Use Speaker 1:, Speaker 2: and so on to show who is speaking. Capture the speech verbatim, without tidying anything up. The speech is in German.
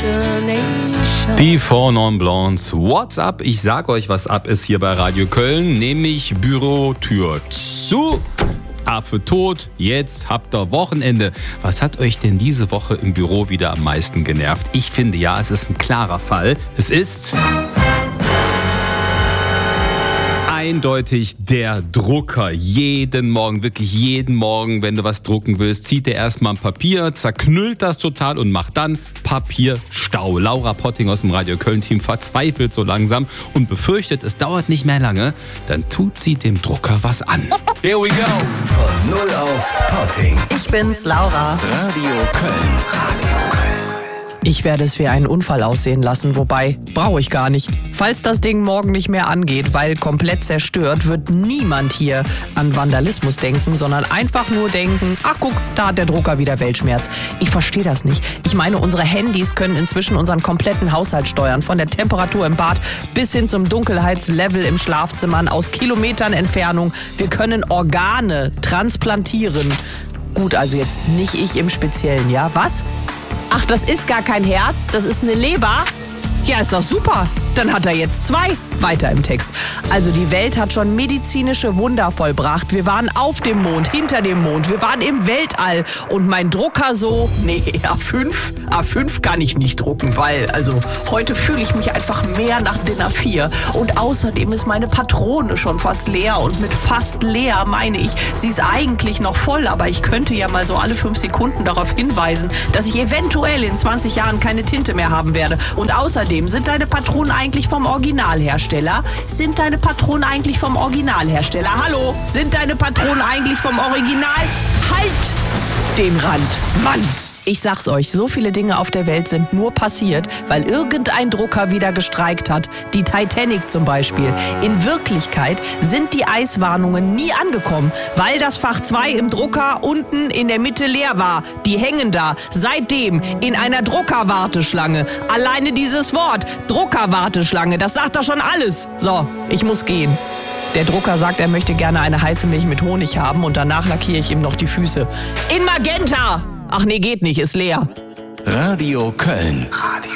Speaker 1: Die Four Non Blondes. What's up? Ich sag euch, was ab ist hier bei Radio Köln, nämlich Bürotür zu. Affe tot, jetzt habt ihr Wochenende. Was hat euch denn diese Woche im Büro wieder am meisten genervt? Ich finde ja, es ist ein klarer Fall. Es ist eindeutig der Drucker. Jeden Morgen, wirklich jeden Morgen, wenn du was drucken willst, zieht er erstmal ein Papier, zerknüllt das total und macht dann Papierstau. Laura Potting aus dem Radio Köln-Team verzweifelt so langsam und befürchtet, es dauert nicht mehr lange, dann tut sie dem Drucker was an.
Speaker 2: Here we go.
Speaker 3: Von null auf Potting.
Speaker 4: Ich bin's, Laura.
Speaker 3: Radio Köln. Radio Köln.
Speaker 4: Ich werde es wie einen Unfall aussehen lassen, wobei, brauche ich gar nicht. Falls das Ding morgen nicht mehr angeht, weil komplett zerstört, wird niemand hier an Vandalismus denken, sondern einfach nur denken, ach guck, da hat der Drucker wieder Weltschmerz. Ich verstehe das nicht. Ich meine, unsere Handys können inzwischen unseren kompletten Haushalt steuern, von der Temperatur im Bad bis hin zum Dunkelheitslevel im Schlafzimmer aus Kilometern Entfernung. Wir können Organe transplantieren. Gut, also jetzt nicht ich im Speziellen, ja? Was? Ach, das ist gar kein Herz, das ist eine Leber? Ja, ist doch super. Dann hat er jetzt zwei. Weiter im Text. Also die Welt hat schon medizinische Wunder vollbracht. Wir waren auf dem Mond, hinter dem Mond. Wir waren im Weltall. Und mein Drucker so, nee, A fünf, A fünf kann ich nicht drucken, weil, also heute fühle ich mich einfach mehr nach D I N A vier. Und außerdem ist meine Patrone schon fast leer. Und mit fast leer meine ich, sie ist eigentlich noch voll. Aber ich könnte ja mal so alle fünf Sekunden darauf hinweisen, dass ich eventuell in zwanzig Jahren keine Tinte mehr haben werde. Und außerdem sind deine Patronen eigentlich vom Originalhersteller. Sind deine Patronen eigentlich vom Originalhersteller? Hallo? Sind deine Patronen eigentlich vom Original? Halt den Rand, Mann! Ich sag's euch, so viele Dinge auf der Welt sind nur passiert, weil irgendein Drucker wieder gestreikt hat. Die Titanic zum Beispiel. In Wirklichkeit sind die Eiswarnungen nie angekommen, weil das Fach zwei im Drucker unten in der Mitte leer war. Die hängen da seitdem in einer Druckerwarteschlange. Alleine dieses Wort, Druckerwarteschlange, das sagt doch schon alles. So, ich muss gehen. Der Drucker sagt, er möchte gerne eine heiße Milch mit Honig haben und danach lackiere ich ihm noch die Füße. In Magenta! Ach nee, geht nicht, ist leer.
Speaker 3: Radio Köln. Radio